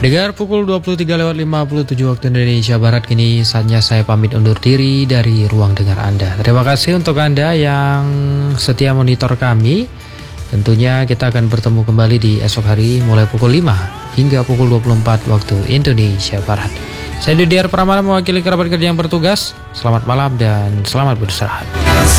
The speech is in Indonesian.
Dengar pukul 23:57 waktu Indonesia Barat, kini saatnya saya pamit undur diri dari ruang dengar Anda. Terima kasih untuk Anda yang setia monitor kami. Tentunya kita akan bertemu kembali di esok hari mulai pukul 5 hingga pukul 24 waktu Indonesia Barat. Saya Dudiar Pramana mewakili kerabat kerja yang bertugas. Selamat malam dan selamat beristirahat.